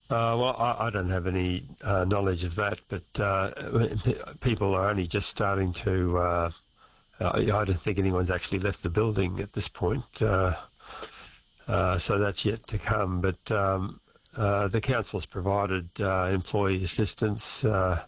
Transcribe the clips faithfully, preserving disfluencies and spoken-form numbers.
Uh, well, I, I don't have any uh, knowledge of that, but uh, people are only just starting to. Uh, I I don't think anyone's actually left the building at this point, uh, uh, so that's yet to come. But um, uh, the council's provided uh, employee assistance, uh,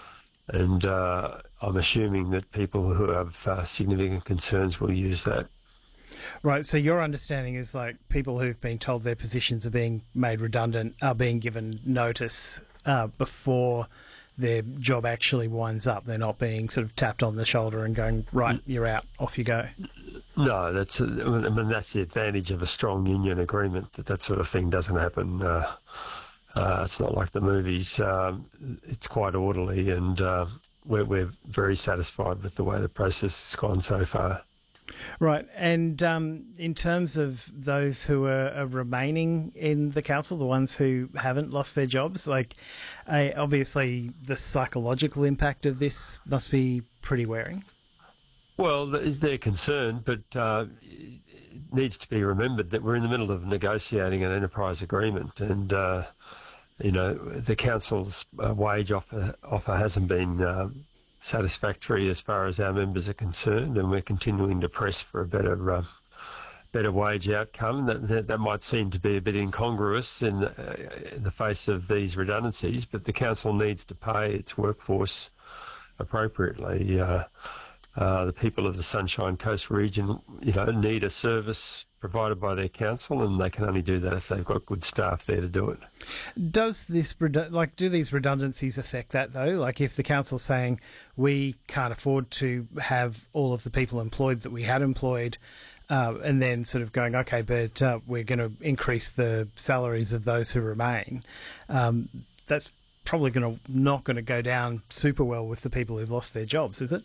and uh, I'm assuming that people who have uh, significant concerns will use that. Right, so your understanding is like people who've been told their positions are being made redundant are being given notice uh, before their job actually winds up. They're not being sort of tapped on the shoulder and going, right, you're out, off you go. No, that's I mean that's the advantage of a strong union agreement, that that sort of thing doesn't happen. Uh, uh, it's not like the movies. Um, it's quite orderly, and uh, we're, we're very satisfied with the way the process has gone so far. Right, and um, in terms of those who are, are remaining in the council, the ones who haven't lost their jobs, like uh, obviously the psychological impact of this must be pretty wearing. Well, they're concerned, but uh, it needs to be remembered that we're in the middle of negotiating an enterprise agreement, and uh, you know the council's uh, wage offer, offer hasn't been Uh, satisfactory as far as our members are concerned, and we're continuing to press for a better uh, better wage outcome. That, that that might seem to be a bit incongruous in the, uh, in the face of these redundancies, but the council needs to pay its workforce appropriately. Uh, uh, the people of the Sunshine Coast region, you know, need a service provided by their council, and they can only do that if they've got good staff there to do it. Does this redu- like do these redundancies affect that though? Like if the council's saying we can't afford to have all of the people employed that we had employed, uh, and then sort of going, okay, but uh, we're going to increase the salaries of those who remain, um, that's probably going to not going to go down super well with the people who've lost their jobs, is it?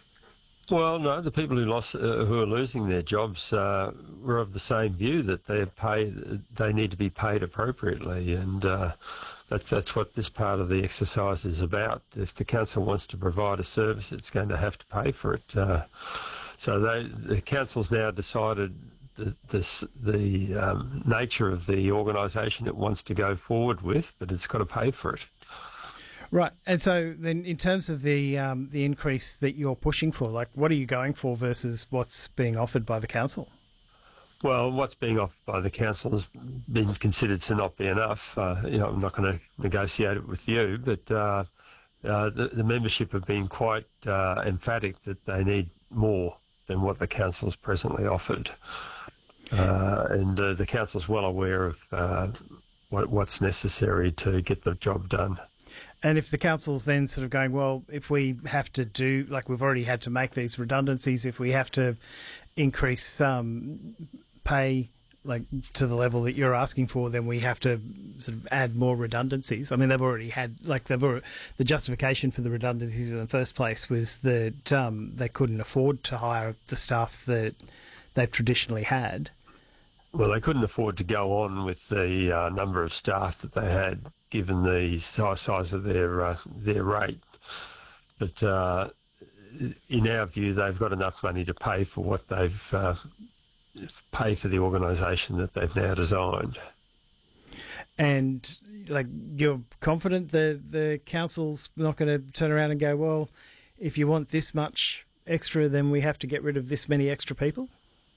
Well, no, the people who lost, uh, who are losing their jobs, uh, were of the same view that they're paid, they need to be paid appropriately, and uh, that's that's what this part of the exercise is about. If the council wants to provide a service, it's going to have to pay for it. Uh, so they, the council's now decided the this, the um, nature of the organisation it wants to go forward with, but it's got to pay for it. Right, and so then in terms of the um, the increase that you're pushing for, like what are you going for versus what's being offered by the council? Well, what's being offered by the council has been considered to not be enough. Uh, you know, I'm not going to negotiate it with you, but uh, uh, the, the membership have been quite uh, emphatic that they need more than what the council's presently offered. Uh, and uh, the council's well aware of uh, what, what's necessary to get the job done. And if the council's then sort of going, well, if we have to do, like we've already had to make these redundancies, if we have to increase um, pay like to the level that you're asking for, then we have to sort of add more redundancies. I mean, they've already had, like they've already, the justification for the redundancies in the first place was that um, they couldn't afford to hire the staff that they've traditionally had. Well, they couldn't afford to go on with the uh, number of staff that they had, given the size of their uh, their rate. But uh, in our view, they've got enough money to pay for what they've uh, pay for the organisation that they've now designed. And like, you're confident that the council's not going to turn around and go, well, if you want this much extra, then we have to get rid of this many extra people?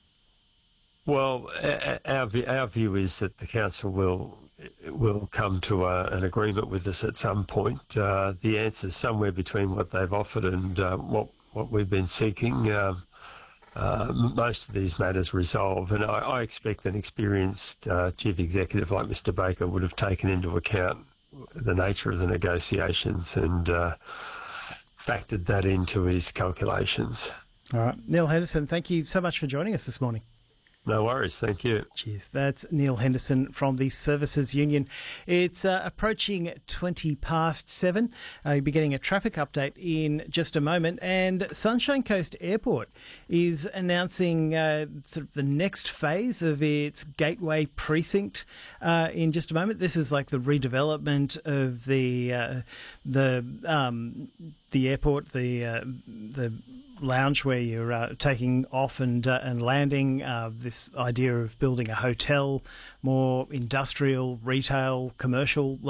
Well, our our view is that the council will will come to a, an agreement with us at some point. Uh, the answer is somewhere between what they've offered and uh, what what we've been seeking. Um, uh, most of these matters resolve, and I, I expect an experienced uh, chief executive like Mister Baker would have taken into account the nature of the negotiations and uh, factored that into his calculations. All right, Neil Henderson, thank you so much for joining us this morning. No worries, thank you. Cheers. That's Neil Henderson from the Services Union. It's uh, approaching twenty past seven. Uh, you'll be getting a traffic update in just a moment. And Sunshine Coast Airport is announcing uh, sort of the next phase of its Gateway Precinct uh, in just a moment. This is like the redevelopment of the uh, the um, the airport, the uh, the lounge where you're uh, taking off and uh, and landing. Uh, this idea of building a hotel, more industrial, retail, commercial